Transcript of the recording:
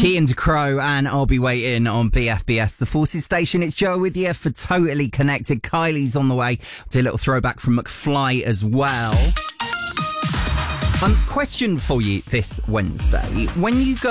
Key and Crow and I'll Be Waiting on BFBS, the Forces station. It's Joe with you for Totally Connected. Kylie's on the way. Do a little throwback from McFly as well. Question for you this Wednesday. When you go